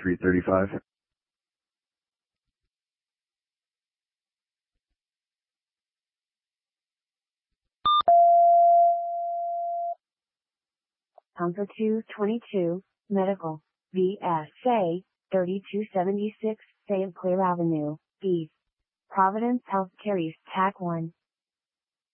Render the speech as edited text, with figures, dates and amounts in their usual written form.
335. Number 222, Medical, VSA, 3276, St. Clair Avenue, East Providence Healthcare East TAC 1.